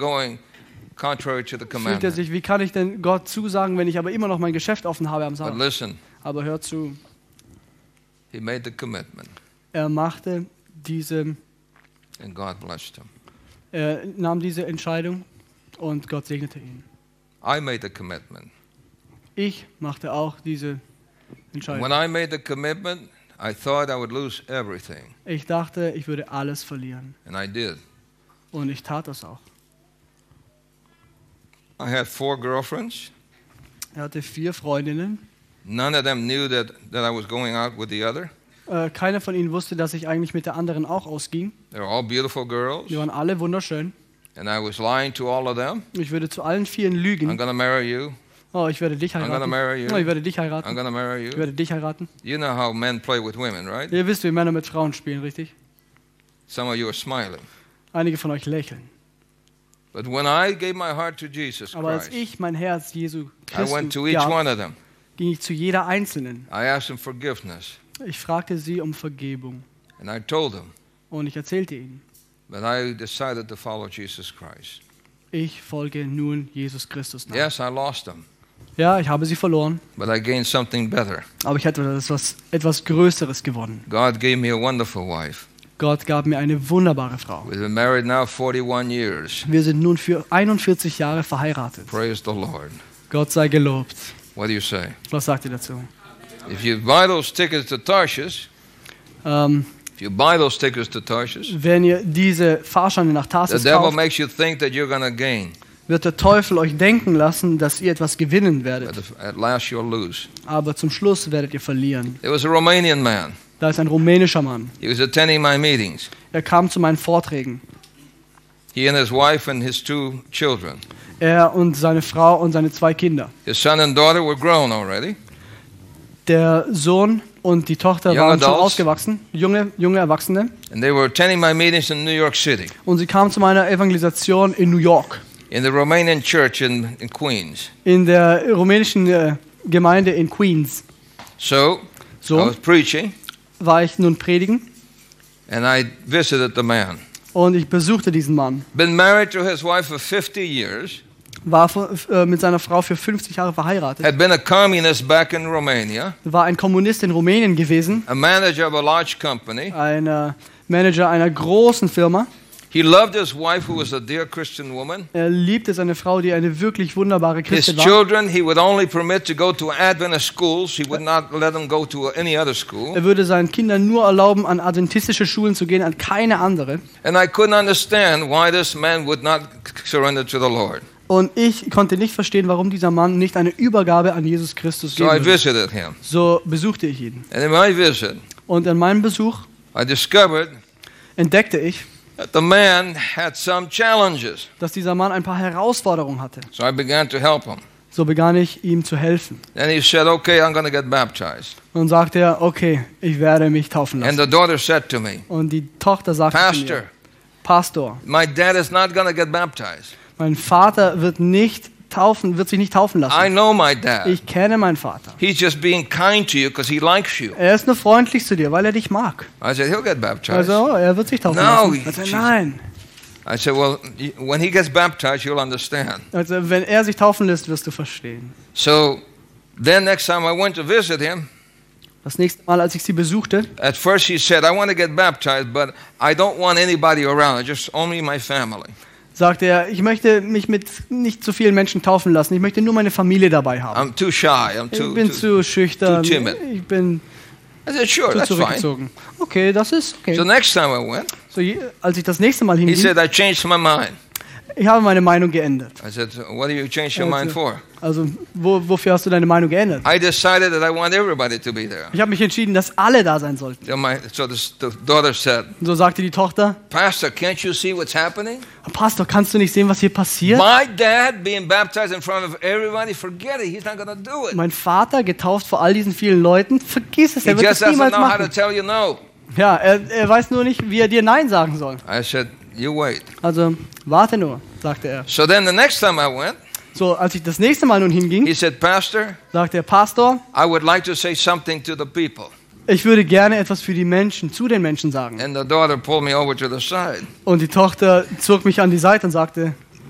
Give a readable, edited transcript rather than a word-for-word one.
going contrary to the fühlt er commandment. sich, wie kann ich denn Gott zusagen, wenn ich aber immer noch mein Geschäft offen habe am But Sabbat? listen, Aber hör zu, he made the commitment, er machte diese, and God blessed him. er nahm diese Entscheidung und Gott segnete ihn. I made the commitment. Ich machte auch diese Entscheidung. When I made the commitment, I thought I would lose everything, Ich dachte, ich würde alles verlieren. and I did. Und ich tat das auch. I had 4 girlfriends. Er hatte 4 Freundinnen. None of them knew that I was going out with the other. Keiner von ihnen wusste, dass ich eigentlich mit der anderen auch ausging. They were all beautiful girls, Die waren alle wunderschön. and I was lying to all of them. Ich würde zu allen 4 I'm lügen. going to marry you. Oh, ich werde dich I'm gonna heiraten. marry you. Oh, ich werde dich I'm heiraten. going to marry Ich you. werde dich heiraten. You know how men play with women, right? Ihr wisst, wie Männer mit Frauen spielen, richtig? Some of you are smiling. Einige von euch lächeln. But when I gave my heart to Jesus Aber als Christ, ich mein Herz Jesu I went Christus to each gab, one of them. ging ich zu jeder Einzelnen. I asked them forgiveness, Ich fragte sie um Vergebung. and I told them Und ich erzählte ihnen, that I decided to follow Jesus Christ. ich folge nun Jesus Christus nach. Yes, I lost them, Ja, ich habe sie verloren, but I gained something better. aber ich hatte etwas Größeres gewonnen. God gave me a wonderful wife. Gott gab mir eine wunderbare Frau. We've been married now 41 years. Wir sind nun für 41 Jahre verheiratet. Praise the Lord. Gott sei gelobt. What do you say? Was sagt ihr dazu? If you buy those tickets to Tarshish, Wenn ihr diese Fahrscheine nach the Tarsis devil kauft, makes you think that you're going to gain, wird der Teufel euch denken lassen, dass ihr etwas gewinnen werdet. but at last you'll lose. Aber zum Schluss werdet ihr verlieren. There was a Romanian man. Da ist ein rumänischer Mann. He was attending my meetings. Er kam zu meinen Vorträgen. He and his wife and his 2 children. Er und seine Frau und seine 2 Kinder. His son and daughter were grown already. Der Sohn und die Tochter Young waren schon adults. ausgewachsen, junge Erwachsene. And they were attending my meetings in New York City, Und sie kamen zu meiner Evangelisation in New York, in the Romanian church in Queens. in der rumänischen Gemeinde in Queens. So, I So was preaching, war ich nun predigen and I visited the man. und ich besuchte diesen Mann. Been married to his wife for 50 years. War mit seiner Frau für 50 Jahre verheiratet. Had been a communist back in Romania. War ein Kommunist in Rumänien gewesen, A manager of a large company. ein Manager einer großen Firma. He loved his wife, who was a dear Christian woman. Er liebte seine Frau, die eine wirklich wunderbare His Christin war. children, he would only permit to go to Adventist schools. He would not let them go to any other school. Er würde seinen Kindern nur erlauben, an adventistische Schulen zu gehen, an keine andere. And I couldn't understand why this man would not surrender to the Lord. Und ich konnte nicht verstehen, warum dieser Mann nicht eine Übergabe an Jesus Christus So geben I würde. visited him. So besuchte ich ihn. And in my visit, Und an meinem Besuch I discovered entdeckte ich, that the man had some challenges. dass dieser Mann ein paar Herausforderungen hatte. So I began to help him. So begann ich, ihm zu helfen. Then he said, okay, I'm going to get baptized. Und sagte er, okay, ich werde mich taufen And lassen. the daughter said to me, Und die Tochter sagte zu Pastor, mir, Pastor, my dad is not going to get baptized. mein Vater wird sich nicht taufen I lassen. know my dad. Ich kenne meinen Vater. He's just being kind to you because he likes you. Er ist nur freundlich zu dir, weil er dich mag. I said, he'll get baptized. Also, er wird sich taufen No, lassen. Also, Jesus. nein. I said, well, when he gets baptized, you'll understand. Also, wenn er sich taufen lässt, wirst du verstehen. So then next time I went to visit him, Das nächste Mal, als ich sie besuchte, at first he said, I want to get baptized, but I don't want anybody around, just only my family. sagte er, ich möchte mich mit nicht zu vielen Menschen taufen lassen. Ich möchte nur meine Familie dabei haben. I'm too shy. I'm Ich too bin zu schüchtern. too timid. Ich bin I said, sure, zu that's fine. zurückgezogen. Okay, das ist okay. So next time I went, So, als ich das nächste Mal he hinging, said, I changed my mind. ich habe meine Meinung geändert. I said, what do you change your mind for? Also, wofür hast du deine Meinung geändert? I decided that I want everybody to be there. Ich habe mich entschieden, dass alle da sein sollten. So the daughter said, Und so sagte die Tochter, Pastor, can't you see what's happening? Pastor, kannst du nicht sehen, was hier passiert? My dad being baptized in front of everybody, forget it. He's not going to do it. Mein Vater, getauft vor all diesen vielen Leuten, vergiss es, He er wird just es doesn't niemals know how to machen. tell you no. Ja, er weiß nur nicht, wie er dir Nein sagen soll. I said, you wait. Also, warte nur, sagte er. So then the next time I went, So, als ich das nächste Mal nun hinging, he said, Pastor, sagte er, Pastor, I would like to say something to the people. ich würde gerne etwas für die Menschen, zu den Menschen sagen. And the daughter pulled me over to the side. Und die Tochter zog mich an die Seite und sagte,